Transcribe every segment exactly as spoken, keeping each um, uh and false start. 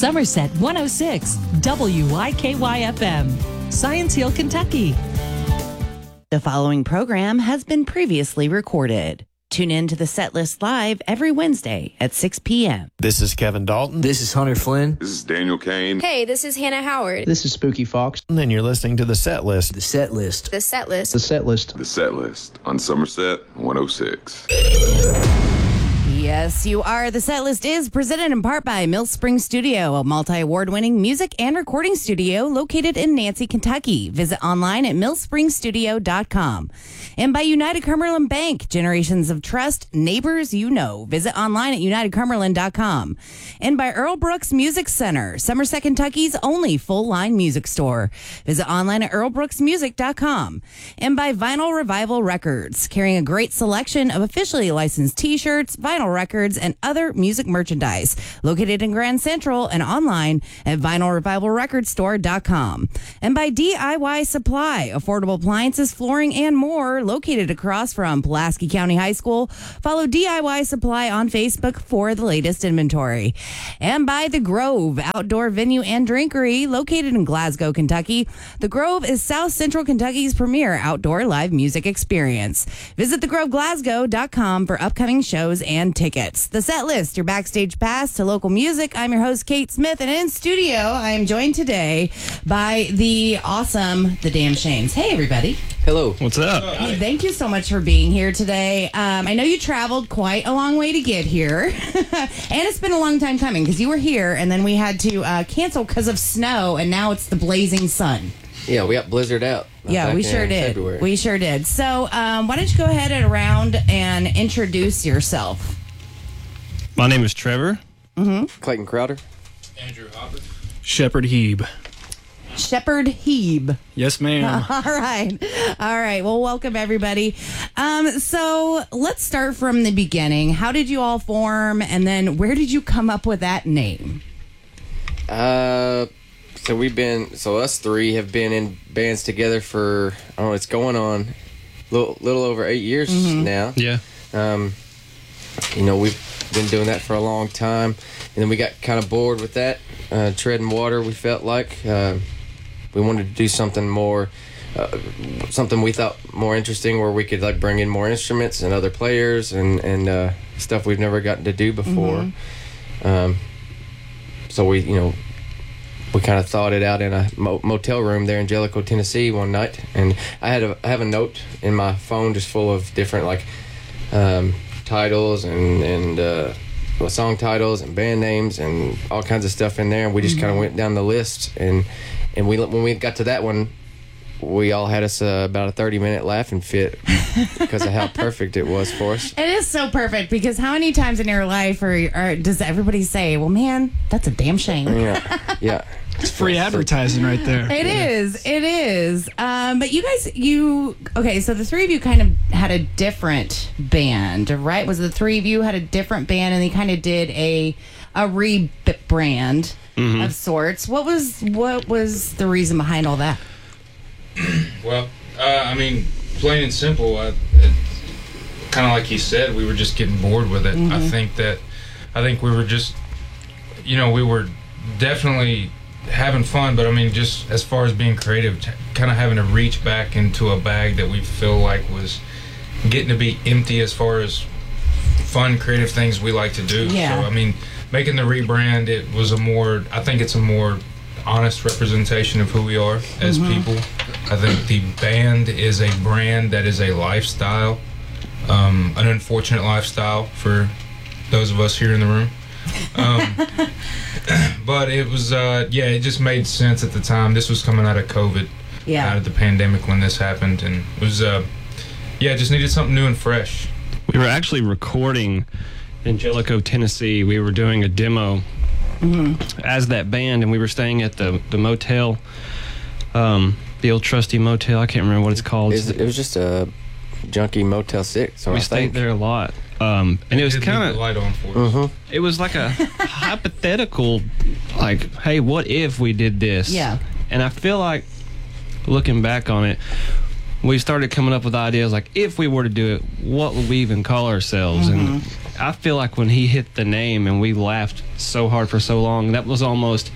Somerset one oh six, W I K Y F M, Science Hill, Kentucky. The following program has been previously recorded. Tune in to the Set List Live every Wednesday at six p.m. This is Kevin Dalton. This is Hunter Flynn. This is Daniel Kane. Hey, this is Hannah Howard. This is Spooky Fox. And then you're listening to the Set List. The Set List. The Set List. The Set List. The Set List on Somerset one oh six. Yes, you are. The Set List is presented in part by Mill Spring Studio, a multi-award-winning music and recording studio located in Nancy, Kentucky. Visit online at mill spring studio dot com. And by United Cumberland Bank, generations of trust, neighbors you know. Visit online at united cumberland dot com. And by Earl Brooks Music Center, Somerset, Kentucky's only full-line music store. Visit online at earl brooks music dot com. And by Vinyl Revival Records, carrying a great selection of officially licensed t-shirts, vinyl records, and other music merchandise. Located in Grand Central and online at vinyl revival record store dot com. And by D I Y Supply, affordable appliances, flooring, and more, located across from Pulaski County High School. Follow D I Y Supply on Facebook for the latest inventory. And by The Grove, outdoor venue and drinkery, located in Glasgow, Kentucky. The Grove is South Central Kentucky's premier outdoor live music experience. Visit the grove glasgow dot com for upcoming shows and tickets. The Set List, your backstage pass to local music. I'm your host, Kate Smith, and in studio, I am joined today by the awesome The Damn Shames. Hey, everybody. Hello. What's up? Hey, thank you so much for being here today. Um, I know you traveled quite a long way to get here, and it's been a long time coming because you were here, and then we had to uh, cancel because of snow, and now it's the blazing sun. Yeah, we got blizzard out. Yeah, we sure did. February. We sure did. So, um, why don't you go ahead and around and introduce yourself? My name is Trevor. Mm-hmm. Clayton Crowder. Andrew Hopper. Shepard Heeb. Shepard Heeb. Yes, ma'am. All right. All right. Well, welcome, everybody. Um, so let's start from the beginning. How did you all form, and then where did you come up with that name? Uh, so we've been, so us three have been in bands together for, I don't know, it's going on a little, little over eight years Mm-hmm. now. Yeah. Um, you know, we've been doing that for a long time, and then we got kind of bored with that, uh, treading water, we felt like. Uh, we wanted to do something more, uh, something we thought more interesting, where we could like bring in more instruments and other players and, and uh, stuff we've never gotten to do before. Mm-hmm. Um, so we, you know, we kind of thought it out in a motel room there in Jellicoe, Tennessee one night, and I had a I have a note in my phone just full of different like um, titles and and uh, well, song titles and band names and all kinds of stuff in there, and we just mm-hmm. kind of went down the list, and and we when we got to that one, we all had us uh, about a thirty minute laughing fit because of how perfect it was for us. It is so perfect, because how many times in your life or, or does everybody say, well, man, that's a damn shame? Yeah, yeah. It's free advertising right there. It yeah. is. It is. Um, but you guys, you, okay, so the three of you kind of had a different band, right? Was the three of you had a different band, and they kind of did a a rebrand mm-hmm. of sorts. What was what was the reason behind all that? Well, uh, I mean, plain and simple, uh, kind of like you said, we were just getting bored with it. Mm-hmm. I think that, I think we were just, you know, we were definitely having fun, but I mean, just as far as being creative, t- kind of having to reach back into a bag that we feel like was getting to be empty as far as fun, creative things we like to do. Yeah. So, I mean, making the rebrand, it was a more, I think it's a more honest representation of who we are as mm-hmm. people. I think the band is a brand that is a lifestyle, um, an unfortunate lifestyle for those of us here in the room. Um, but it was, uh, yeah, it just made sense at the time. This was coming out of COVID, yeah. out of the pandemic when this happened, and it was, uh, yeah, just needed something new and fresh. We were actually recording in Jellicoe, Tennessee. We were doing a demo mm-hmm. as that band, and we were staying at the, the motel, um, the old trusty motel. I can't remember what it's called. It was just a junky Motel six. We I stayed think. there a lot. Um, and it was kind of light on for us. Mm-hmm. It was like a hypothetical, like, hey, what if we did this? Yeah. And I feel like, looking back on it, we started coming up with ideas like, if we were to do it, what would we even call ourselves? Mm-hmm. And I feel like when he hit the name and we laughed so hard for so long, that was almost,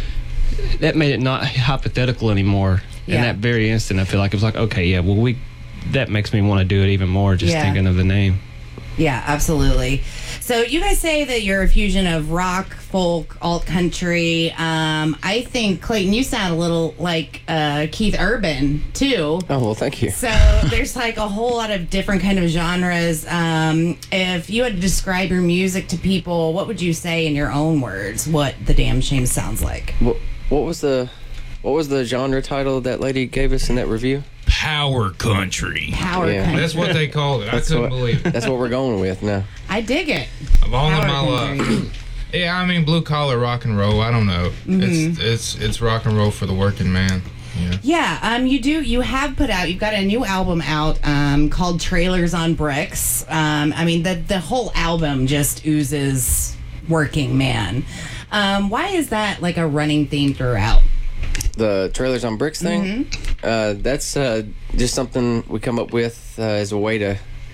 that made it not hypothetical anymore. Yeah. In that very instant, I feel like it was like, okay, yeah, well, we, that makes me want to do it even more just Yeah. thinking of the name. Yeah, absolutely. So you guys say that you're a fusion of rock, folk, alt country. Um, I think, Clayton, you sound a little like uh, Keith Urban, too. Oh, well, thank you. So there's like a whole lot of different kind of genres. Um, if you had to describe your music to people, what would you say in your own words what The Damn Shame sounds like? What, what was the what was the genre title that lady gave us in that review? Power country. Power Yeah. country. That's what they called it. I That's couldn't what, believe it. That's what we're going with now. I dig it. Of all of Power my country. uh, yeah, I mean blue collar rock and roll. I don't know. Mm-hmm. It's it's it's rock and roll for the working man. Yeah. Yeah, um, you do. You have put out. You've got a new album out um, called Trailers on Bricks. Um, I mean, the the whole album just oozes working man. Um, why is that like a running theme throughout? The Trailers on Bricks thing, uh, that's uh, just something we come up with uh, as a way to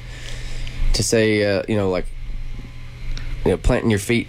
to say, uh, you know, like, you know, planting your feet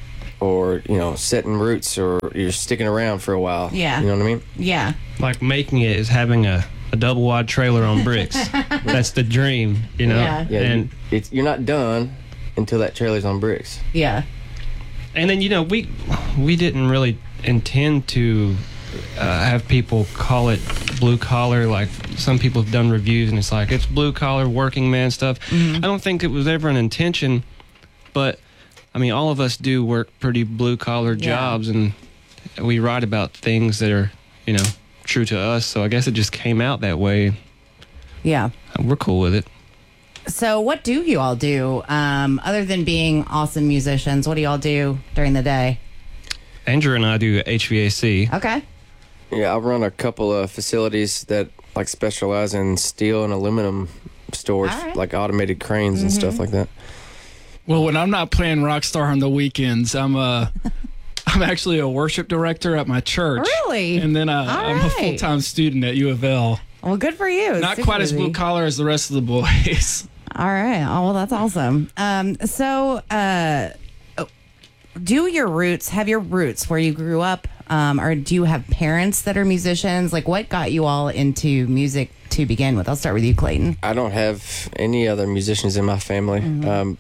or, you know, setting roots or you're sticking around for a while. Yeah. You know what I mean? Yeah, Like making it is having a, a double wide trailer on bricks. That's the dream, you know? Yeah. Yeah. And it's, you're not done until that trailer's on bricks. yeah, and then, you know, we we didn't really intend to uh, have people call it blue collar. Like some people have done reviews and it's like it's blue collar working man stuff. I don't think it was ever an intention, but I mean, all of us do work pretty blue collar Yeah. jobs, and we write about things that are, you know, true to us. So I guess it just came out that way. yeah. We're cool with it. So, what do you all do um, other than being awesome musicians? What do you all do during the day? Andrew and I do H V A C. Okay. Yeah, I run a couple of facilities that like specialize in steel and aluminum storage, All right. like automated cranes and stuff like that. Well, when I'm not playing Rockstar on the weekends, I'm a, I'm actually a worship director at my church. Really? And then uh, All I'm a right. full-time student at U of L. Well, good for you. Not Super quite as busy. blue collar as the rest of the boys. All right. Oh, well, that's awesome. Um, so, uh, do your roots have your roots where you grew up, um, or do you have parents that are musicians? Like, what got you all into music to begin with? I'll start with you, Clayton. I don't have any other musicians in my family. Um,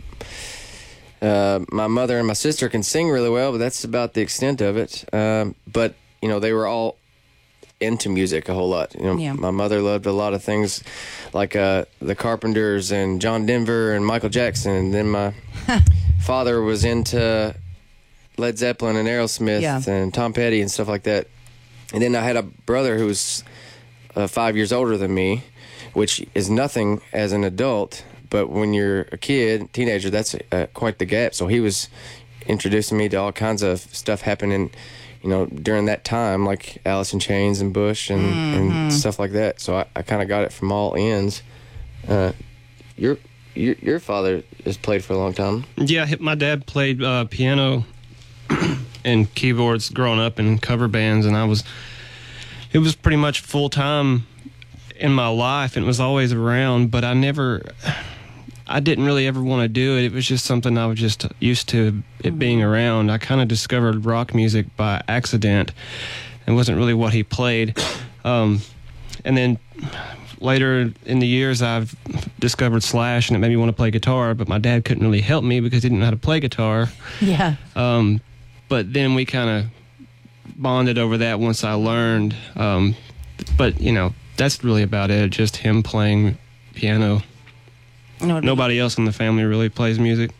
uh, my mother and my sister can sing really well, but that's about the extent of it. Um, but, you know, they were all into music a whole lot. You know, Yeah. my mother loved a lot of things like uh, the Carpenters and John Denver and Michael Jackson. And then my father was into Led Zeppelin and Aerosmith Yeah. and Tom Petty and stuff like that. And then I had a brother who was uh, five years older than me, which is nothing as an adult, but when you're a kid, teenager, that's uh, quite the gap. So he was introducing me to all kinds of stuff happening, you know, during that time, like Alice in Chains and Bush and, and stuff like that. So I, I kind of got it from all ends. Uh, your, your your father has played for a long time. Yeah, my dad played uh, piano and keyboards growing up in cover bands, and I was, it was pretty much full time in my life, and it was always around, but I never, I didn't really ever want to do it. It was just something I was just used to it being around. I kind of discovered rock music by accident. It wasn't really what he played. Um, and then later in the years, I've discovered Slash, and it made me want to play guitar, but my dad couldn't really help me because he didn't know how to play guitar. Yeah. Um, but then we kind of bonded over that once I learned. Um, but, you know, that's really about it, just him playing piano. No, Nobody else in the family really plays music.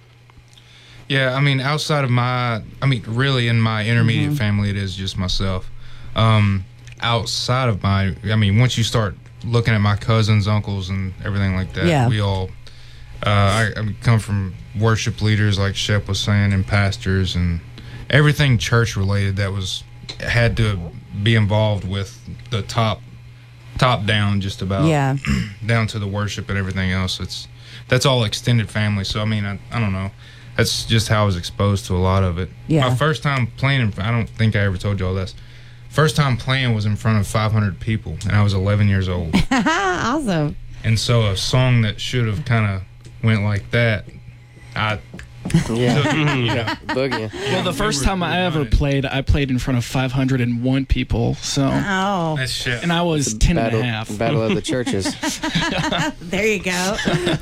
Yeah, I mean, outside of my, I mean, really in my intermediate family, it is just myself. Um, outside of my, I mean, once you start looking at my cousins, uncles, and everything like that, Yeah. we all, uh, I, I come from worship leaders, like Shep was saying, and pastors, and everything church related that was had to be involved with the top, top down, just about. Yeah. Down to the worship and everything else. It's that's all extended family. So I mean, I, I don't know. That's just how I was exposed to a lot of it. Yeah. My first time playing, in, I don't think I ever told you all this. First time playing was in front of five hundred people, and I was eleven years old. Awesome. And so a song that should have kind of went like that I, Yeah, you know, boogie. Well, the first we were- time we I were ever on it. played, I played in front of five hundred one people. So, Oh, That's shit. and I was ten and Battle, a half. battle of the churches. there you go.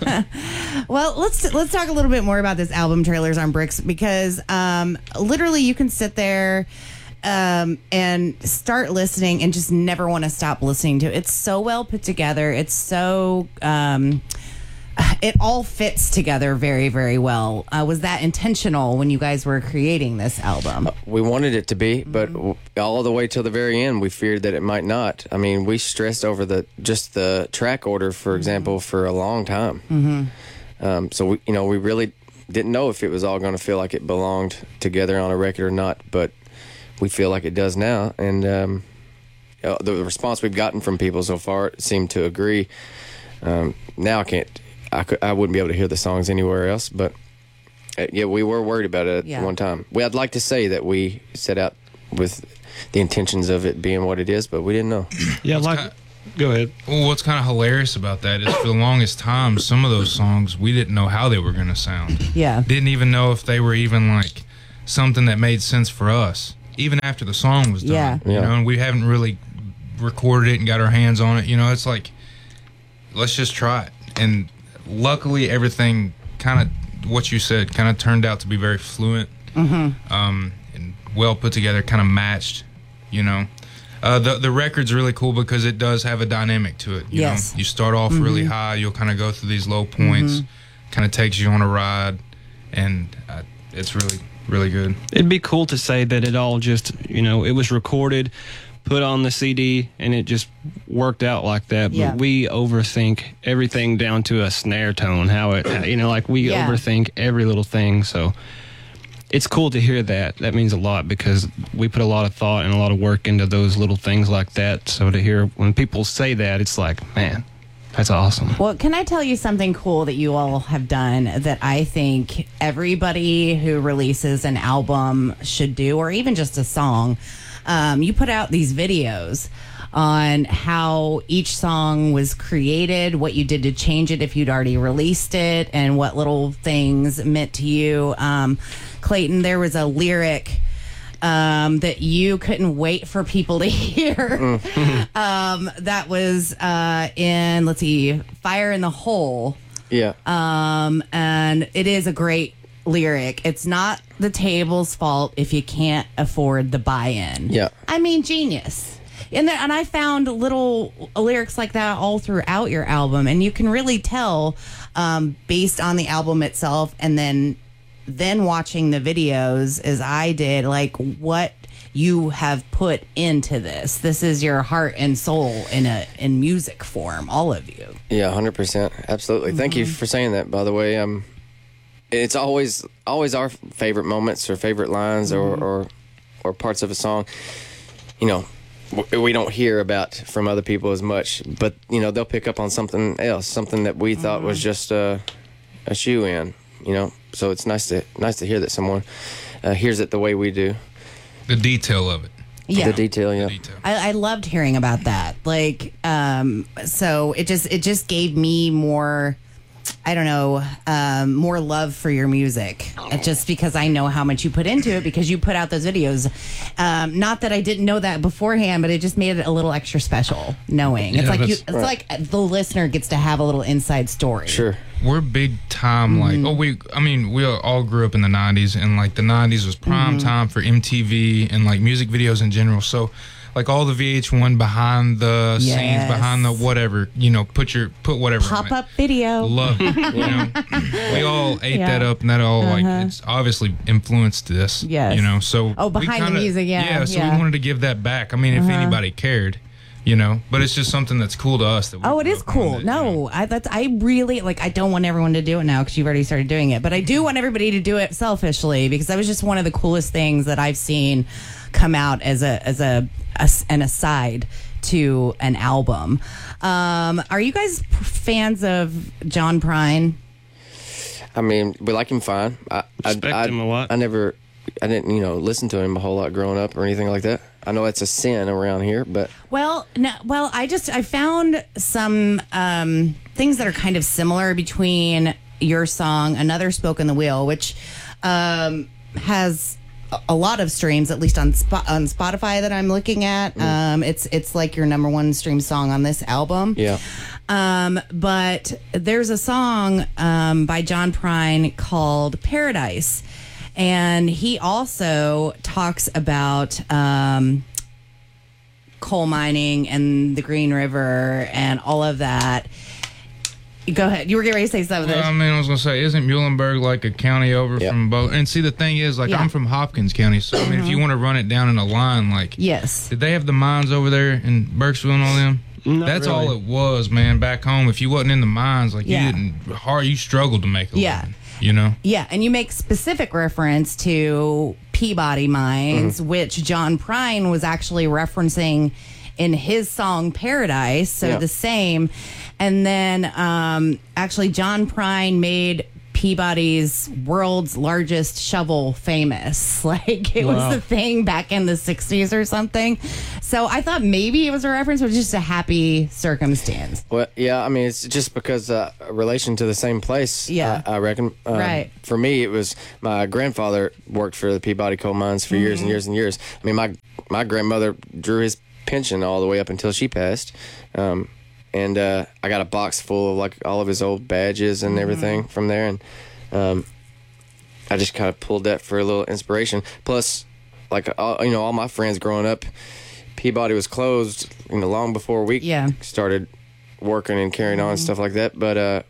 Well, let's let's talk a little bit more about this album, Trailers on Bricks, because um, literally you can sit there um, and start listening and just never want to stop listening to it. It's so well put together. It's so um, it all fits together very, very well. Uh, was that intentional when you guys were creating this album? We wanted it to be, but w all the way till the very end, we feared that it might not. I mean, we stressed over the just the track order, for example, for a long time. Mm-hmm. Um, so we, you know, we really didn't know if it was all going to feel like it belonged together on a record or not. But we feel like it does now, and um, you know, the response we've gotten from people so far seem to agree. Um, now I can't, I, could, I wouldn't be able to hear the songs anywhere else, but. Uh, yeah, we were worried about it at Yeah. one time. We, I'd like to say that we set out with the intentions of it being what it is, but we didn't know. Yeah, like. kinda- Go ahead. Well, what's kind of hilarious about that is for the longest time, some of those songs we didn't know how they were going to sound. Yeah. Didn't even know if they were even like something that made sense for us, even after the song was done. Yeah. You Yeah. know, and we haven't really recorded it and got our hands on it. You know, it's like, let's just try it. And luckily, everything kind of, what you said, kind of turned out to be very fluent, mm-hmm. um, and well put together, kind of matched, you know. Uh, the the record's really cool because it does have a dynamic to it. You Yes. know, you start off really high, you'll kind of go through these low points, kind of takes you on a ride, and uh, it's really really good. It'd be cool to say that it all just, you know, it was recorded, put on the C D, and it just worked out like that. But Yeah. we overthink everything down to a snare tone, how it, you know, like we Yeah. overthink every little thing. So it's cool to hear that. That means a lot because we put a lot of thought and a lot of work into those little things like that. So to hear when people say that, it's like, man, that's awesome. Well, can I tell you something cool that you all have done that I think everybody who releases an album should do, or even just a song? Um, you put out these videos on how each song was created, what you did to change it if you'd already released it, and what little things meant to you. Um, Clayton, there was a lyric um, that you couldn't wait for people to hear. um, that was uh, in, let's see, Fire in the Hole. Yeah. Um, and it is a great lyric. It's not the table's fault if you can't afford the buy-in. Yeah. I mean, genius. And then, and I found little lyrics like that all throughout your album, and you can really tell um, based on the album itself, and then then watching the videos as I did, like what you have put into this. This is your heart and soul in a in music form, all of you. Yeah, one hundred percent. Absolutely. Thank you for saying that, by the way. Um, it's always always our favorite moments or favorite lines or, or, or parts of a song. You know, w- we don't hear about from other people as much, but, you know, they'll pick up on something else, something that we thought was just a, a shoe-in, you know. So it's nice to nice to hear that someone uh, hears it the way we do. The detail of it. Yeah. The detail, yeah. The detail. I, I loved hearing about that. Like, um, so it just it just gave me more, I don't know, um, more love for your music. It's just because I know how much you put into it because you put out those videos. Um, not that I didn't know that beforehand, but it just made it a little extra special knowing. It's Yeah, like you, that's it's like the listener gets to have a little inside story. Sure. We're big time, like, Mm-hmm. oh, we, I mean, we all grew up in the nineties, and, like, the nineties was prime Mm-hmm. time for M T V and, like, music videos in general. So, like, all the V H one behind the Yes. scenes, behind the whatever, you know, put your, put whatever on Pop it. up video. Love it, you know. We all ate Yeah. that up, and that all, like, it's obviously influenced this, Yes. you know. So, Oh, we behind the kinda- music, yeah, Yeah, so yeah. we wanted to give that back. I mean, if anybody cared, you know, but it's just something that's cool to us. That we Oh, it grew is up on cool. that, you No, know. I that's I really like. I don't want everyone to do it now because you've already started doing it, but I do want everybody to do it selfishly because that was just one of the coolest things that I've seen come out as a as a, a an aside to an album. Um, are you guys p- fans of John Prine? I mean, we like him fine. I, Respect I, I, him a lot. I never, I didn't, you know, listen to him a whole lot growing up or anything like that. I know it's a sin around here, but Well, no, well, I just I found some um, things that are kind of similar between your song, Another Spoke in the Wheel, which um, has a- a lot of streams, at least on Sp- on Spotify that I'm looking at. Mm. Um, it's it's like your number one stream song on this album. Yeah. Um, but there's a song um, by John Prine called Paradise. And he also talks about um, coal mining and the Green River and all of that. Go ahead. You were getting ready to say something. Well, I mean, I was gonna say, isn't Muhlenberg like a county over Yep. from both? And see, the thing is, like, Yeah. I'm from Hopkins County, so I mean, if you want to run it down in a line, like, Yes. did they have the mines over there in Burkesville and all them? Not That's really. all it was, man. Back home, if you wasn't in the mines, like, Yeah. you didn't hard, you struggled to make a Yeah. living. You know? Yeah, and you make specific reference to Peabody Mines, which John Prine was actually referencing in his song Paradise, so Yeah. the same. And then um, actually John Prine made Peabody's world's largest shovel famous. Like, it Wow. was the thing back in the sixties or something. So I thought maybe it was a reference, but it was just a happy circumstance. Well, yeah, I mean, it's just because uh, a relation to the same place. Yeah. I, I reckon. Um, Right. For me, it was my grandfather worked for the Peabody coal mines for years and years and years. I mean, my my grandmother drew his pension all the way up until she passed, um, and uh, I got a box full of like all of his old badges and everything from there, and um, I just kind of pulled that for a little inspiration. Plus, like all, you know, all my friends growing up, Peabody was closed, you know, long before we Yeah. started working and carrying on and stuff like that. But uh,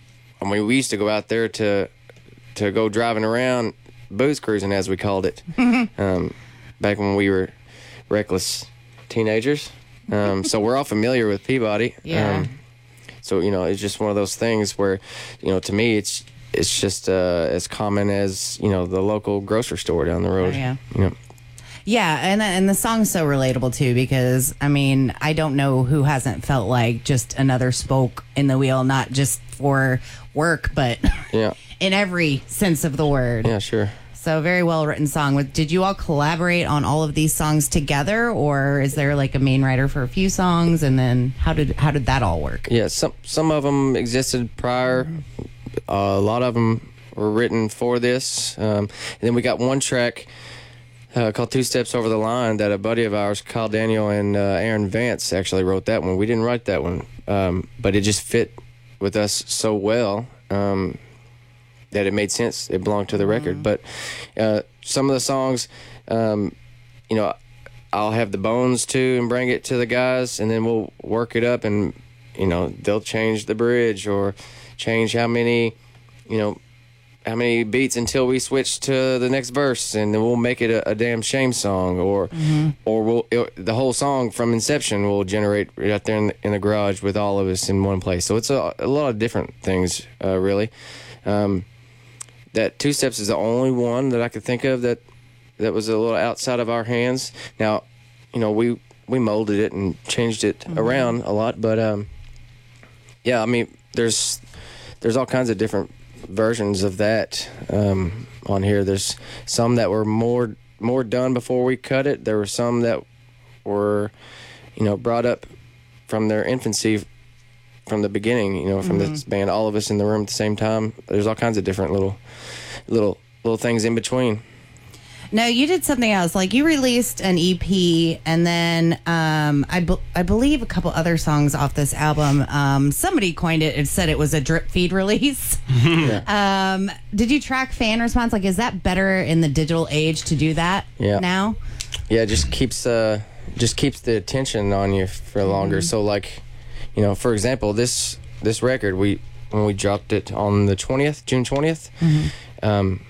I mean, we used to go out there to to go driving around, booze cruising as we called it, um, back when we were reckless teenagers. Um, so we're all familiar with Peabody. Yeah. Um, so you know, it's just one of those things where, you know, to me, it's it's just uh, as common as, you know, the local grocery store down the road. Oh, yeah. You know. Yeah, and and the song's so relatable too, because I mean, I don't know who hasn't felt like just another spoke in the wheel, not just for work, but Yeah. in every sense of the word. Yeah. Sure. So very well written song. With Did you all collaborate on all of these songs together, or is there like a main writer for a few songs, and then how did how did that all work? Yeah, some some of them existed prior. Uh, a lot of them were written for this. Um, and then we got one track uh, called Two Steps Over the Line that a buddy of ours, Kyle Daniel and uh, Aaron Vance, actually wrote that one. We didn't write that one, um, but it just fit with us so well um, that it made sense. It belonged to the record. But uh, some of the songs, um, you know, I'll have the bones to and bring it to the guys, and then we'll work it up, and you know, they'll change the bridge or change how many, you know, how many beats until we switch to the next verse, and then we'll make it a, a damn shame song, or Mm-hmm. or we'll it, the whole song from inception will generate right out there in the, in the garage with all of us in one place. So it's a, a lot of different things, uh, really. Um, that Two Steps is the only one that I could think of that that was a little outside of our hands. Now, you know, we we molded it and changed it Mm-hmm. around a lot, but um, yeah, I mean, there's there's all kinds of different versions of that um, on here. There's some that were more more done before we cut it. There were some that were, you know, brought up from their infancy, from the beginning. You know, from Mm-hmm. this band, all of us in the room at the same time. There's all kinds of different little little little things in between. No, you did something else. Like you released an E P, and then um, I, be- I believe a couple other songs off this album. Um, somebody coined it and said it was a drip feed release. um, did you track fan response? Like, is that better in the digital age to do that Yeah. now? Yeah, it just keeps uh just keeps the attention on you for longer. Mm-hmm. So like, you know, for example, this this record, we when we dropped it on the twentieth, June twentieth, Mm-hmm. um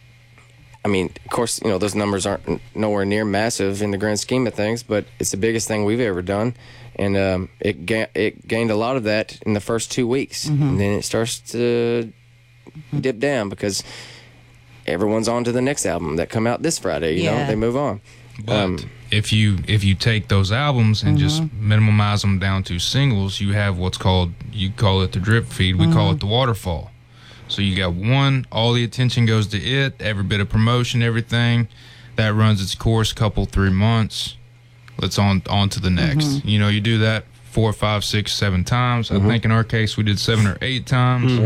I mean, of course, you know, those numbers aren't n- nowhere near massive in the grand scheme of things, but it's the biggest thing we've ever done. And um, it ga- it gained a lot of that in the first two weeks. And then it starts to dip down because everyone's on to the next album that come out this Friday, you Yeah. know, they move on. But Um, if you if you take those albums and just minimize them down to singles, you have what's called, you call it the drip feed, we call it the waterfall. So you got one, all the attention goes to it, every bit of promotion, everything that runs its course, couple three months. Let's on on to the next. You know, you do that four, five, six, seven times. I think in our case we did seven or eight times.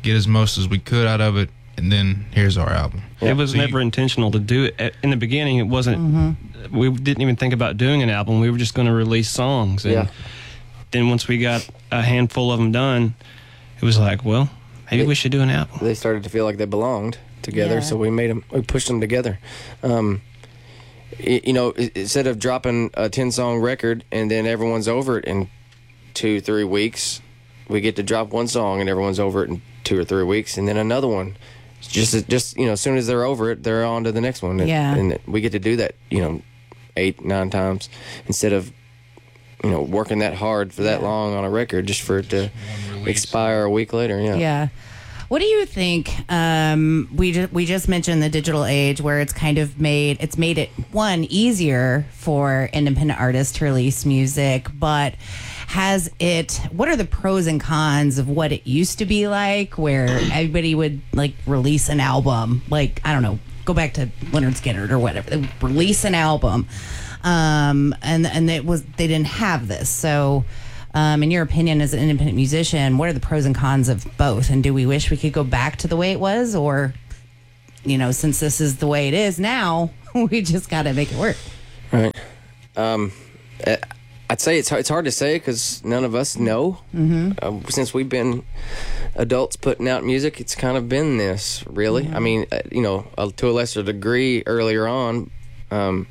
get as most as we could out of it, and then here's our album. It was So you- never intentional to do it. In the beginning, it wasn't. Mm-hmm. We didn't even think about doing an album. We were just going to release songs. And Yeah. then once we got a handful of them done, it was like, well, maybe we should do an album. They started to feel like they belonged together, Yeah. so we made them. We pushed them together. Um, y- you know, i- instead of dropping a ten-song record and then everyone's over it in two, three weeks, we get to drop one song and everyone's over it in two or three weeks, and then another one. Just, just you know, as soon as they're over it, they're on to the next one. And, Yeah. and we get to do that, you know, eight, nine times instead of, you know, working that hard for that Yeah. long on a record just for it to One release. expire a week later. Yeah. Yeah. What do you think? Um, we just we just mentioned the digital age, where it's kind of made it's made it one easier for independent artists to release music, but has it? What are the pros and cons of what it used to be like, where everybody would like release an album? Like I don't know, go back to Leonard Skinner or whatever. They would release an album, um, and and it was they didn't have this, so. Um, in your opinion, as an independent musician, what are the pros and cons of both? And do we wish we could go back to the way it was? Or, you know, since this is the way it is now, we just got to make it work. Right. Um, eh, I'd say it's hard, it's hard to say because none of us know. Mm-hmm. Uh, since we've been adults putting out music, it's kind of been this, really. I mean, uh, you know, uh, to a lesser degree earlier on. Um,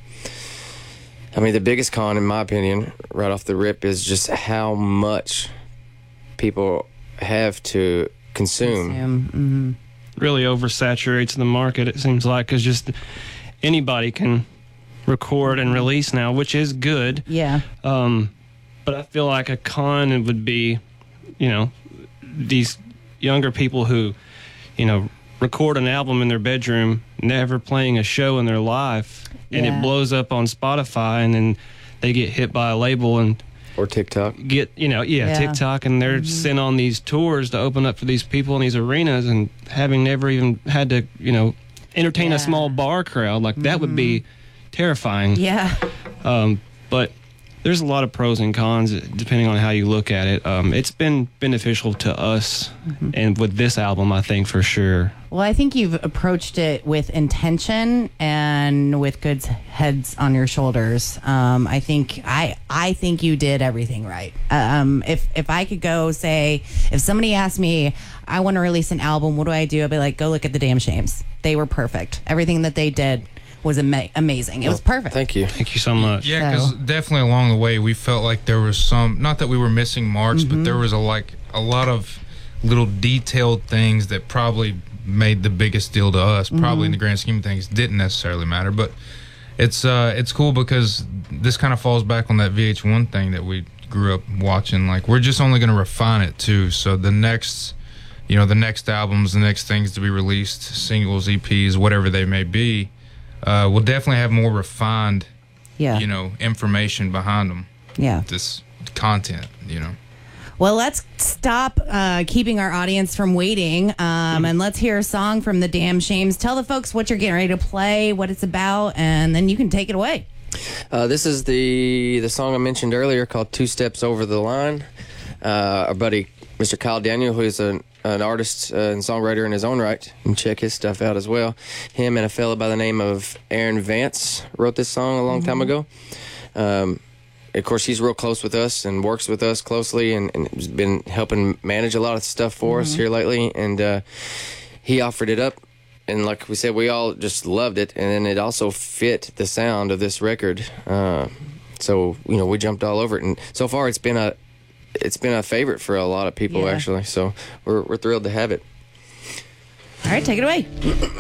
I mean, the biggest con, in my opinion, right off the rip, is just how much people have to consume. Um, Really oversaturates the market, it seems like, because just anybody can record and release now, which is good. yeah. Um, but I feel like a con it would be, you know, these younger people who, you know, record an album in their bedroom, never playing a show in their life, and Yeah. it blows up on Spotify, and then they get hit by a label and Or TikTok. get, you know, yeah, Yeah. TikTok, and they're sent on these tours to open up for these people in these arenas, and having never even had to, you know, entertain Yeah. a small bar crowd, like that would be terrifying. Yeah. Um, but there's a lot of pros and cons depending on how you look at it. Um, it's been beneficial to us, and with this album, I think for sure. Well, I think you've approached it with intention and with good heads on your shoulders. Um, I think I I think you did everything right. Um, if if I could go say, if somebody asked me, I want to release an album, what do I do? I'd be like, go look at the Damn Shames. They were perfect. Everything that they did was ama- amazing. It was perfect. Thank you. Thank you so much. Yeah, because So- definitely along the way we felt like there was some, not that we were missing marks, but there was a like a lot of little detailed things that probably made the biggest deal to us. Probably in the grand scheme of things didn't necessarily matter, but it's uh it's cool because this kind of falls back on that V H one thing that we grew up watching. Like we're just only going to refine it too. So the next, you know, the next albums, the next things to be released, singles, E Ps, whatever they may be. Uh, we'll definitely have more refined, Yeah. you know, information behind them. Yeah. This content, you know. Well, let's stop uh, keeping our audience from waiting, um, and let's hear a song from the Damn Shames. Tell the folks what you're getting ready to play, what it's about, and then you can take it away. Uh, this is the the song I mentioned earlier called Two Steps Over the Line. Uh, our buddy, Mister Kyle Daniel, who is an, an artist uh, and songwriter in his own right. You can check his stuff out as well. Him and a fella by the name of Aaron Vance wrote this song a long time ago. Um, of course, he's real close with us and works with us closely and, and has been helping manage a lot of stuff for us here lately. And uh, he offered it up. And like we said, we all just loved it. And then it also fit the sound of this record. Uh, so, you know, we jumped all over it. And so far, it's been a it's been a favorite for a lot of people, Yeah. actually. So we're we're thrilled to have it. All right, take it away.